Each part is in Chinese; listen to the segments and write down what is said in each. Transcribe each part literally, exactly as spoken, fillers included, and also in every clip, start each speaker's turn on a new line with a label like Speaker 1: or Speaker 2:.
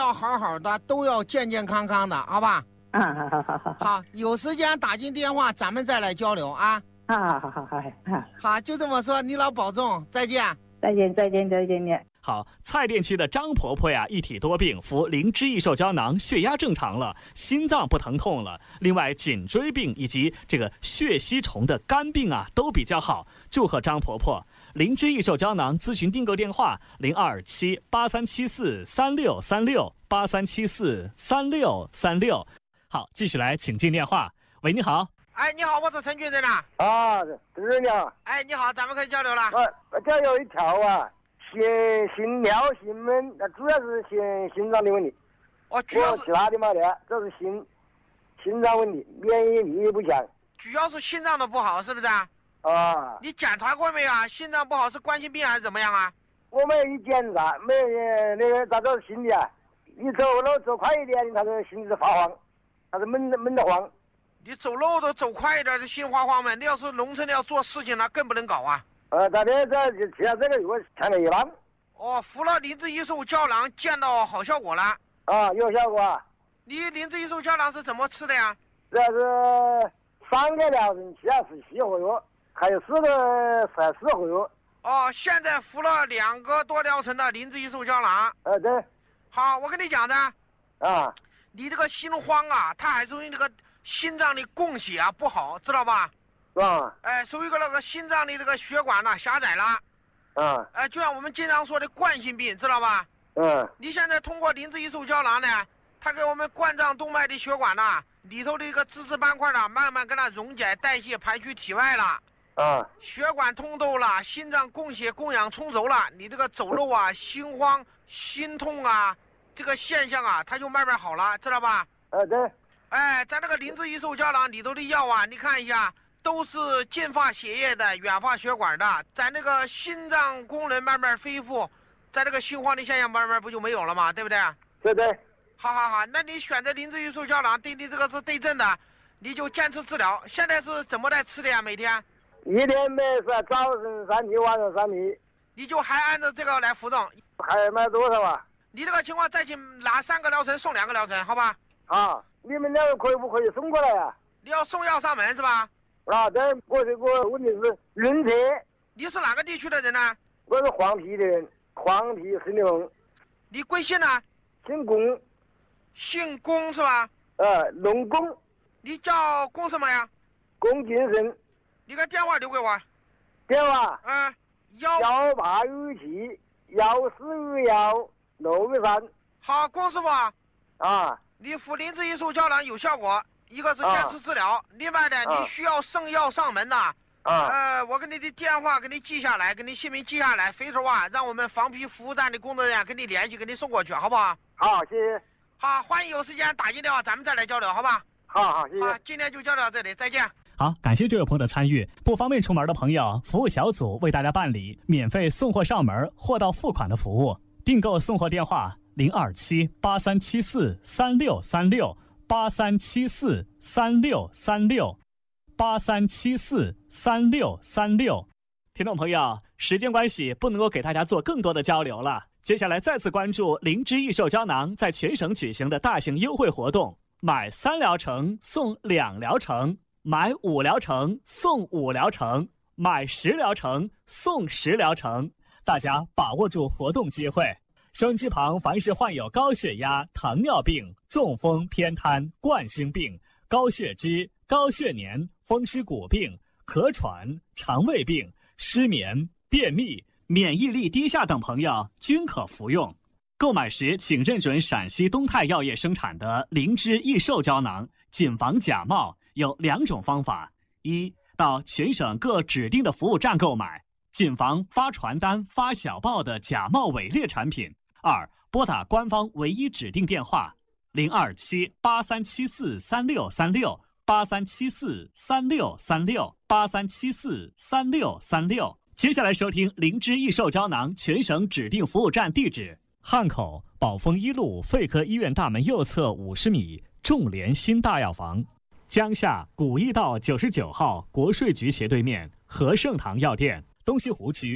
Speaker 1: 要好好的，都要健健康康的，好吧？
Speaker 2: 啊，好好好好
Speaker 1: 好，有时间打进电话，咱们再来交流啊。
Speaker 2: 啊，好好好好，
Speaker 1: 好，就这么说，你老保重，再见。
Speaker 2: 再见再见再见见。
Speaker 3: 好，蔡甸区的张婆婆呀，一体多病，服灵芝益寿胶囊，血压正常了，心脏不疼痛了，另外颈椎病以及这个血吸虫的肝病啊都比较好，祝贺张婆婆。灵芝益寿胶囊咨询订购电话零二七八三七四三六三六八三七四三六三六。好，继续来请进电话。喂，你好。
Speaker 1: 哎，你好，我是陈军人呐。
Speaker 4: 啊，陈队长。
Speaker 1: 哎，你好，咱们可以交流了。
Speaker 4: 我这有一条啊，心心跳、心闷，那主要是心心脏的问题。
Speaker 1: 哦，主要是
Speaker 4: 其他的嘛的，这是心心脏问题，免疫力不强。
Speaker 1: 主要是心脏的不好，是不是啊？
Speaker 4: 啊。
Speaker 1: 你检查过没有啊？心脏不好是冠心病还是怎么样啊？
Speaker 4: 我没一检查，没那个咋着心里啊？你走路走快一点，他的心是发慌，他是闷的闷得慌。
Speaker 1: 你走路都走快一点，这心慌慌嘛。你要是农村要做事情，那更不能搞啊。
Speaker 4: 呃，大家这其他这个有强烈一般。
Speaker 1: 哦，服了灵芝益寿胶囊，见到好效果了。
Speaker 4: 啊，有效果啊。
Speaker 1: 你灵芝益寿胶囊是怎么吃的呀？
Speaker 4: 这是三个疗程，七二十七回药，还有四个十四回药。
Speaker 1: 哦，现在服了两个多疗程的灵芝益寿胶囊。
Speaker 4: 呃，对。
Speaker 1: 好，我跟你讲的。
Speaker 4: 啊。
Speaker 1: 你这个心慌啊，它还属于这个心脏的供血啊不好，知道吧？
Speaker 4: 啊。
Speaker 1: 哎，属于个那个心脏的这个血管呐、啊、狭窄了。
Speaker 4: 啊。
Speaker 1: 哎，就像我们经常说的冠心病，知道吧？
Speaker 4: 嗯。
Speaker 1: 你现在通过灵芝益寿胶囊呢，它给我们冠状动脉的血管呐、啊、里头的一个脂质斑块呢，慢慢跟它溶解、代谢、排去体外了。
Speaker 4: 啊。
Speaker 1: 血管通透了，心脏供血供氧充足了，你这个走路啊、心慌、心痛啊，这个现象啊，它就慢慢好了，知道吧？
Speaker 4: 呃，对。
Speaker 1: 哎，咱这个灵芝益寿胶囊里头的药啊，你看一下，都是近发血液的、远发血管的，咱那个心脏功能慢慢恢复，在这个心慌的现象慢慢不就没有了吗？对不对？
Speaker 4: 对对。
Speaker 1: 好好好，那你选择灵芝益寿胶囊，对你这个是对症的，你就坚持治疗。现在是怎么在吃的呀？每天？
Speaker 4: 一天没事，早上三粒，晚上三粒。
Speaker 1: 你就还按照这个来服用？
Speaker 4: 还买多少啊？
Speaker 1: 你这个情况再去拿三个疗程送两个疗程，好吧？
Speaker 4: 啊，你们两个可以不可以送过来呀、啊？
Speaker 1: 你要送药上门是吧？
Speaker 4: 啊，对，我这个问题是晕车。
Speaker 1: 你是哪个地区的人呢？
Speaker 4: 我是黄陂的人，黄陂石龙。
Speaker 1: 你贵姓呢？
Speaker 4: 姓龚。
Speaker 1: 姓龚是吧？
Speaker 4: 呃，龙龚。
Speaker 1: 你叫龚什么呀？
Speaker 4: 龚金生。
Speaker 1: 你个电话留给我。
Speaker 4: 电话？
Speaker 1: 嗯，幺
Speaker 4: 幺八五七幺四五幺六五三。
Speaker 1: 好，龚师傅。
Speaker 4: 啊。
Speaker 1: 你服灵芝益寿胶囊有效果，一个是坚持治疗，啊、另外呢，
Speaker 4: 啊、
Speaker 1: 你需要送药上门呐。
Speaker 4: 啊。
Speaker 1: 呃，我给你的电话给你记下来，给你姓名记下来，回头啊，让我们黄陂服务站的工作人员跟你联系，给你送过去，好不好？
Speaker 4: 好，谢谢。
Speaker 1: 好，欢迎有时间打进电话，咱们再来交流，好吧？
Speaker 4: 好好，谢谢。
Speaker 1: 好，今天就交流到这里，再见。
Speaker 3: 好，感谢这位朋友的参与。不方便出门的朋友，服务小组为大家办理免费送货上门、货到付款的服务。订购送货电话零二七八三七四三六三六八三七四三六三六八三七四三六三六。听众朋友，时间关系，不能够给大家做更多的交流了。接下来再次关注灵芝益寿胶囊在全省举行的大型优惠活动，买三疗程送两疗程。买五疗程送五疗程，买十疗程送十疗程，大家把握住活动机会。收音机旁凡是患有高血压、糖尿病、中风、偏瘫、冠心病、高血脂、高血粘、风湿骨病、咳喘、肠胃病、失眠、便秘、免疫力低下等朋友均可服用。购买时请认准陕西东泰药业生产的灵芝益寿胶囊，谨防假冒。有两种方法：一，到全省各指定的服务站购买，谨防发传单、发小报的假冒伪劣产品；二，拨打官方唯一指定电话零二七八三七四三六三六八三七四三六三六八三七四三六三六。接下来收听灵芝益寿胶囊全省指定服务站地址：汉口宝丰一路肺科医院大门右侧五十米，众联新大药房。江夏古驿道九十九号国税局斜对面和盛堂药店，东西湖区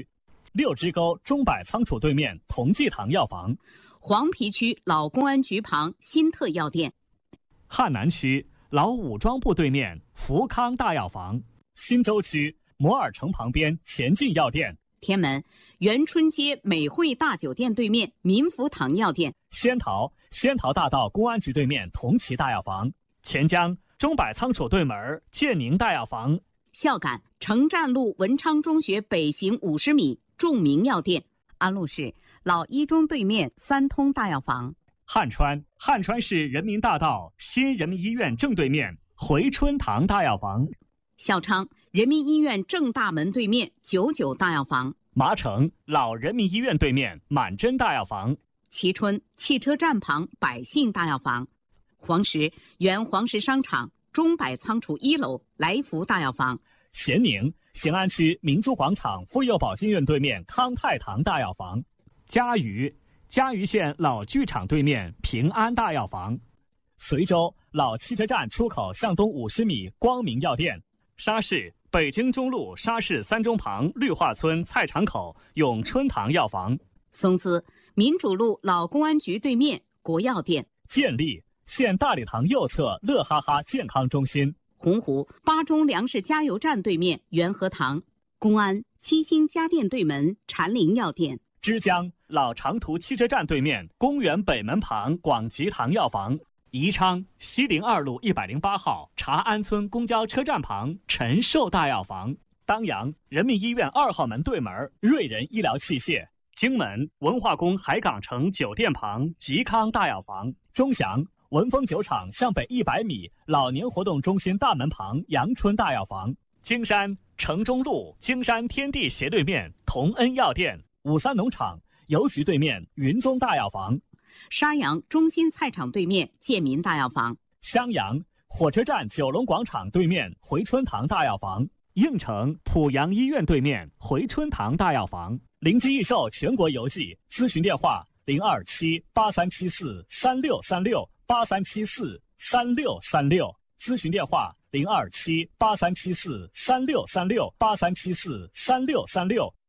Speaker 3: 六支沟中百仓储对面同济堂药房；
Speaker 5: 黄陂区老公安局旁新特药店；
Speaker 3: 汉南区老武装部对面福康大药房；新洲区摩尔城旁边前进药店；
Speaker 5: 天门元春街美汇大酒店对面民福堂药店；
Speaker 3: 仙桃仙桃大道公安局对面同齐大药房；钱江中百仓储对门建宁大药房；
Speaker 5: 孝感城站路文昌中学北行五十米众明药店；安陆市老一中对面三通大药房；
Speaker 3: 汉川汉川市人民大道新人民医院正对面回春堂大药房；
Speaker 5: 孝昌人民医院正大门对面九九大药房；
Speaker 3: 麻城老人民医院对面满珍大药房；
Speaker 5: 蕲春汽车站旁百信大药房；黄石原黄石商场中百仓储一楼来福大药房；
Speaker 3: 咸宁咸安区明珠广场妇幼保健院对面康泰堂大药房；嘉鱼嘉鱼县老剧场对面平安大药房；随州老汽车站出口向东五十米光明药店；沙市北京中路沙市三中旁绿化村菜场口永春堂药房；
Speaker 5: 松滋民主路老公安局对面国药店；
Speaker 3: 建立县大礼堂右侧乐哈哈健康中心；
Speaker 5: 洪湖巴中粮食加油站对面元和堂；公安七星家电对门禅林药店；
Speaker 3: 枝江老长途汽车站对面公园北门旁广吉堂药房；宜昌西陵二路一百零八号茶安村公交车站旁陈寿大药房；当阳人民医院二号门对门瑞仁医疗器械；荆门文化宫海港城酒店旁吉康大药房；钟祥文峰酒厂向北一百米老年活动中心大门旁阳春大药房；京山城中路京山天地斜对面同恩药店；五三农场邮局对面云中大药房；
Speaker 5: 沙阳中心菜场对面建民大药房；
Speaker 3: 襄阳火车站九龙广场对面回春堂大药房；应城濮阳医院对面回春堂大药房；灵机易售全国邮寄咨询电话零二七八三七四三六三六八三七四三六三六，咨询电话零二七八三七四三六三六八三七四三六三六。